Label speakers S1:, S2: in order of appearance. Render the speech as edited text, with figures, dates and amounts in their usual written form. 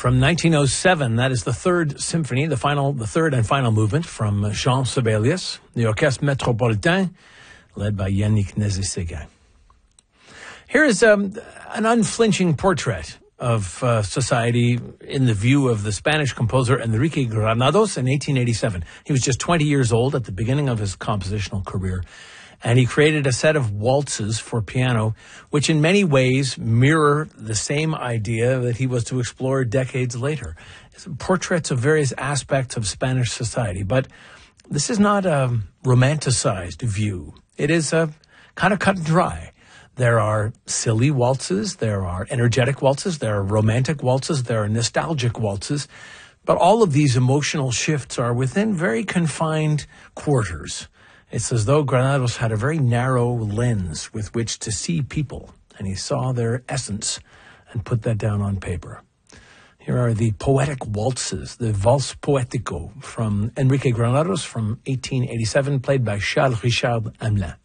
S1: From 1907, that is the third symphony, the third and final movement from Jean Sibelius, the Orchestre Métropolitain, led by Yannick Nézet-Séguin. Here is an unflinching portrait of society in the view of the Spanish composer Enrique Granados in 1887. He was just 20 years old at the beginning of his compositional career, and he created a set of waltzes for piano, which in many ways mirror the same idea that he was to explore decades later. It's portraits of various aspects of Spanish society, but this is not a romanticized view. It is a kind of cut and dry. There are silly waltzes, there are energetic waltzes, there are romantic waltzes, there are nostalgic waltzes, but all of these emotional shifts are within very confined quarters. It's as though Granados had a very narrow lens with which to see people, and he saw their essence and put that down on paper. Here are the poetic waltzes, the Valse Poetico from Enrique Granados from 1887, played by Charles Richard Hamelin.